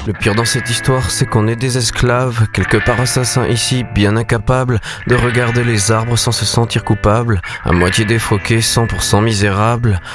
Le pire dans cette histoire, c'est qu'on est des esclaves, quelque part assassins ici, bien incapables de regarder les arbres sans se sentir coupables, à moitié défroqués, 100% misérables.